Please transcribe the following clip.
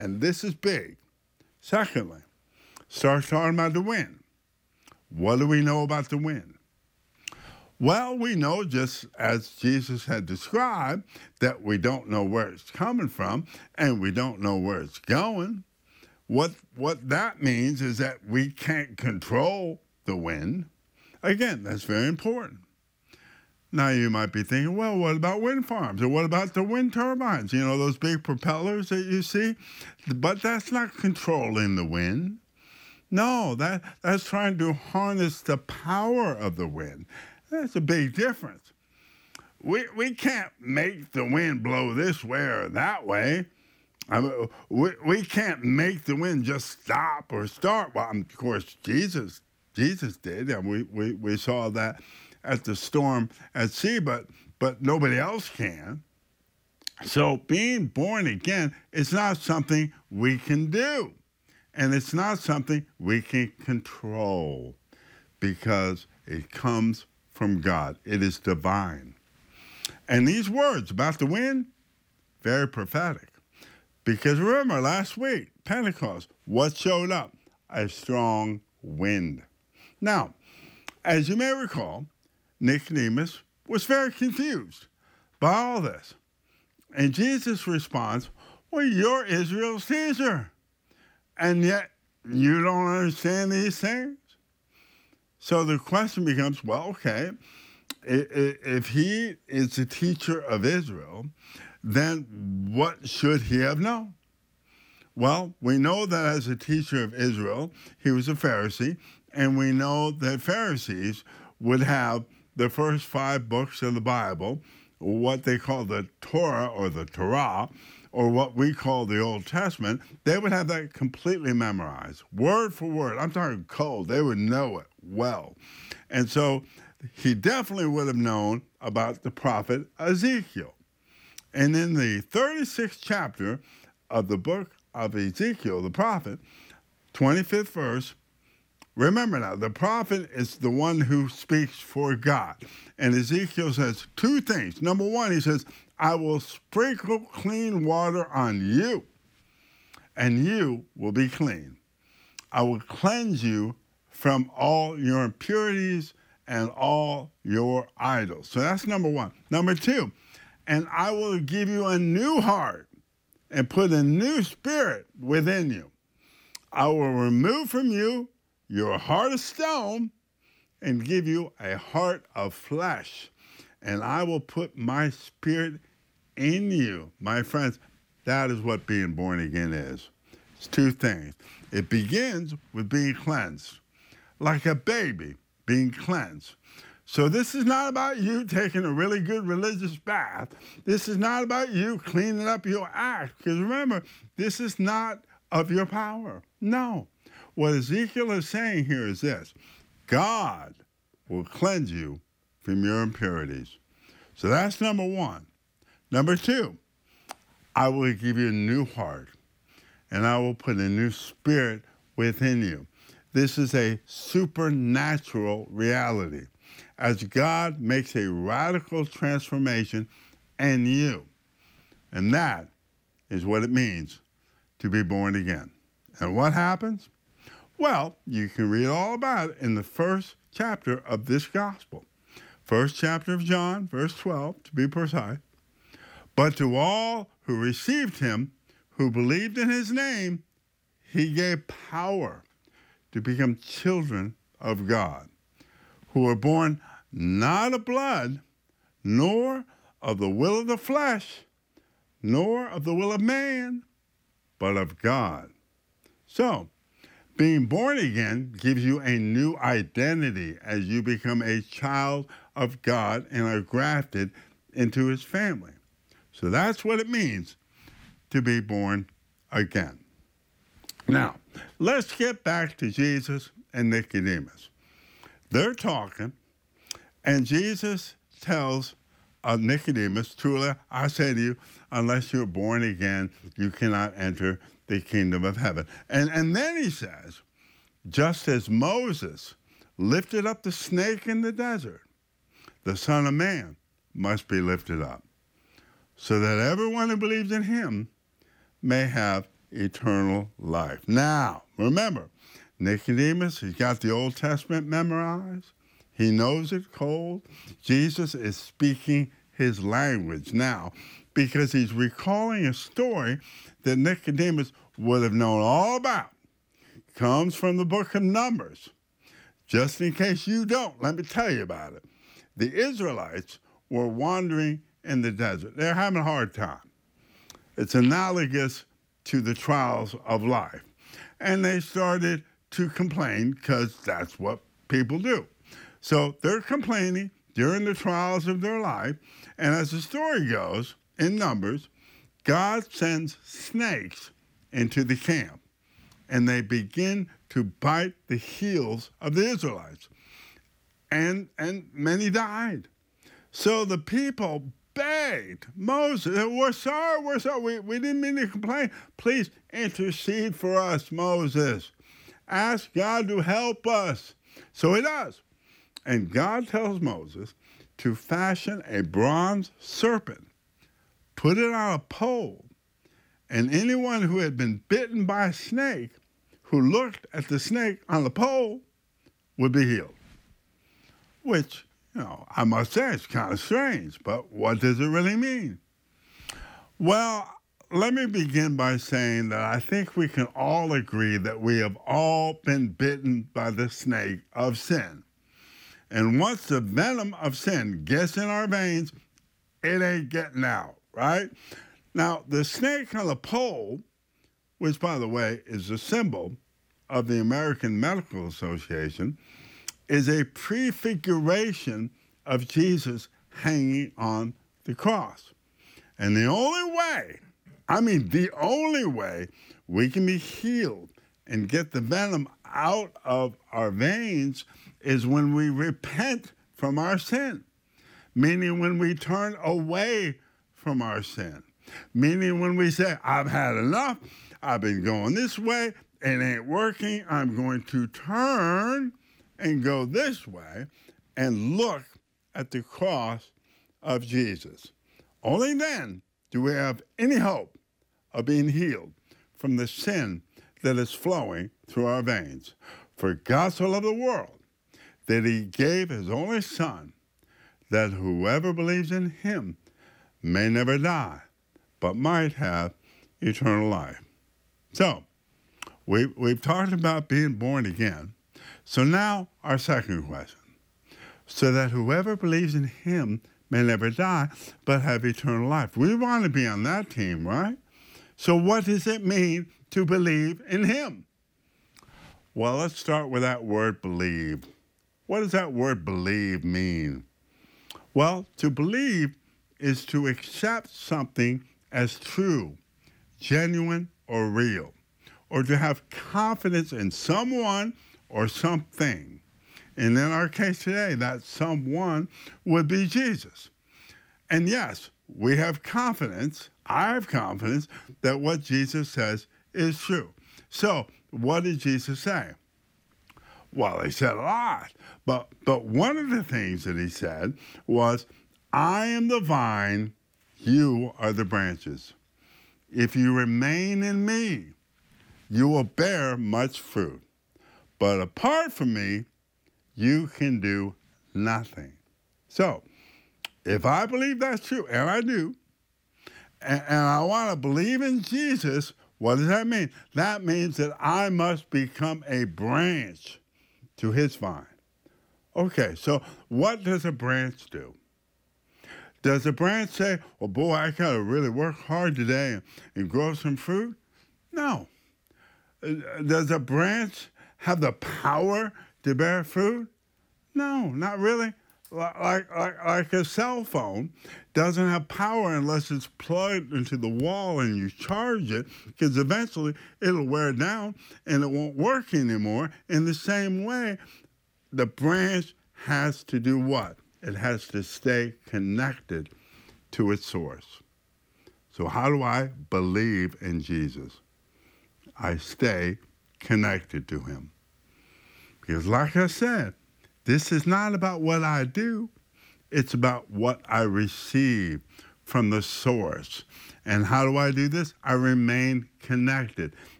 And this is big. Secondly, start talking about the wind. What do we know about the wind? Well, we know, just as Jesus had described, that we don't know where it's coming from and we don't know where it's going. What that means is that we can't control the wind. Again, that's very important. Now you might be thinking, well, what about wind farms? Or what about the wind turbines? You know, those big propellers that you see? But that's not controlling the wind. No, that's trying to harness the power of the wind. That's a big difference. We can't make the wind blow this way or that way. We can't make the wind just stop or start. Well, of course, Jesus did, and we saw that at the storm at sea, but nobody else can. So being born again is not something we can do, and it's not something we can control, because it comes from God. It is divine. And these words about the wind, very prophetic. Because remember, last week, Pentecost, what showed up? A strong wind. Now, as you may recall, Nicodemus was very confused by all this. And Jesus responds, well, you're Israel's teacher, and yet you don't understand these things? So the question becomes, well, okay, if he is the teacher of Israel, then what should he have known? Well, we know that as a teacher of Israel, he was a Pharisee, and we know that Pharisees would have the first 5 books of the Bible, what they call the Torah or the Torah, or what we call the Old Testament. They would have that completely memorized, word for word. I'm talking cold. They would know it well. And so he definitely would have known about the prophet Ezekiel. And in the 36th chapter of the book of Ezekiel, the prophet, 25th verse, remember now, the prophet is the one who speaks for God. And Ezekiel says 2 things. Number 1, he says, I will sprinkle clean water on you, and you will be clean. I will cleanse you from all your impurities and all your idols. So that's number 1. Number 2, and I will give you a new heart and put a new spirit within you. I will remove from you your heart of stone and give you a heart of flesh. And I will put my spirit in you. My friends, that is what being born again is. It's 2 things. It begins with being cleansed, like a baby being cleansed. So this is not about you taking a really good religious bath. This is not about you cleaning up your act. Because remember, this is not of your power. No. What Ezekiel is saying here is this: God will cleanse you from your impurities. So that's number 1. Number 2, I will give you a new heart, and I will put a new spirit within you. This is a supernatural reality, as God makes a radical transformation in you. And that is what it means to be born again. And what happens? Well, you can read all about it in the 1st chapter of this gospel. 1st chapter of John, verse 12, to be precise. But to all who received him, who believed in his name, he gave power to become children of God, who were born not of blood, nor of the will of the flesh, nor of the will of man, but of God. So, being born again gives you a new identity as you become a child of God and are grafted into his family. So that's what it means to be born again. Now, let's get back to Jesus and Nicodemus. They're talking, and Jesus tells Nicodemus, truly, I say to you, unless you're born again, you cannot enter the kingdom of heaven. And then he says, just as Moses lifted up the snake in the desert, the Son of Man must be lifted up, so that everyone who believes in him may have eternal life. Now, remember, Nicodemus, he's got the Old Testament memorized. He knows it cold. Jesus is speaking his language now because he's recalling a story that Nicodemus would have known all about. It comes from the book of Numbers. Just in case you don't, let me tell you about it. The Israelites were wandering in the desert. They're having a hard time. It's analogous to the trials of life. And they started to complain because that's what people do. So they're complaining during the trials of their life. And as the story goes, in Numbers, God sends snakes into the camp. And they begin to bite the heels of the Israelites. And many died. So the people begged Moses, we're sorry, we didn't mean to complain. Please intercede for us, Moses. Ask God to help us. So he does. And God tells Moses to fashion a bronze serpent, put it on a pole, and anyone who had been bitten by a snake, who looked at the snake on the pole, would be healed. Which, I must say, it's kind of strange, but what does it really mean? Well, let me begin by saying that I think we can all agree that we have all been bitten by the snake of sin. And once the venom of sin gets in our veins, it ain't getting out, right? Now, the snake on the pole, which, by the way, is a symbol of the American Medical Association, is a prefiguration of Jesus hanging on the cross. And the only way we can be healed and get the venom out of our veins is when we repent from our sin, meaning when we turn away from our sin, meaning when we say, I've had enough, I've been going this way, it ain't working, I'm going to turn and go this way and look at the cross of Jesus. Only then do we have any hope of being healed from the sin that is flowing through our veins. For God so loved the world that he gave his only Son, that whoever believes in him may never die, but might have eternal life. So, we've talked about being born again. So now our second question. So that whoever believes in him may never die, but have eternal life. We want to be on that team, right? So what does it mean to believe in him? Well, let's start with that word believe. What does that word believe mean? Well, to believe is to accept something as true, genuine, or real, or to have confidence in someone or something. And in our case today, that someone would be Jesus. And yes, we have confidence, I have confidence, that what Jesus says is true. So, what did Jesus say? Well, he said a lot. But one of the things that he said was, I am the vine, you are the branches. If you remain in me, you will bear much fruit. But apart from me, you can do nothing. So, if I believe that's true, and I do, and I want to believe in Jesus, what does that mean? That means that I must become a branch to his vine. Okay, so what does a branch do? Does a branch say, well, boy, I got to really work hard today and grow some fruit? No. Does a branch have the power to bear fruit? No, not really. Like a cell phone doesn't have power unless it's plugged into the wall and you charge it, because eventually it'll wear down and it won't work anymore. In the same way, the branch has to do what? It has to stay connected to its source. So how do I believe in Jesus? I stay connected to him. Because like I said, this is not about what I do. It's about what I receive from the source. And how do I do this? I remain connected.